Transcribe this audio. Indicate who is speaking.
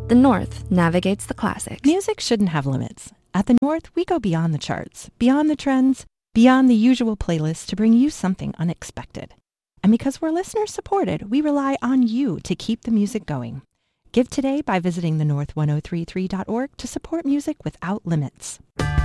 Speaker 1: The North navigates the classics.
Speaker 2: Music shouldn't have limits. At the North, we go beyond the charts, beyond the trends, beyond the usual playlists to bring you something unexpected. And because we're listener-supported, we rely on you to keep the music going. Give today by visiting thenorth1033.org to support music without limits.